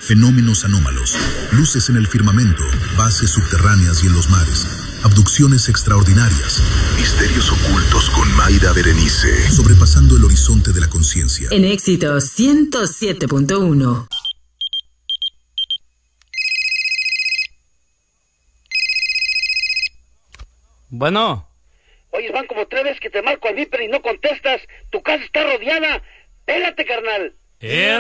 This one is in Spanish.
fenómenos anómalos, luces en el firmamento, bases subterráneas y en los mares, abducciones extraordinarias, misterios ocultos con Mayra Berenice, sobrepasando el horizonte de la conciencia. En Éxitos 107.1. Bueno. Oye, van como 3 veces que te marco al Viper y no contestas. Tu casa está rodeada. Pélate, carnal.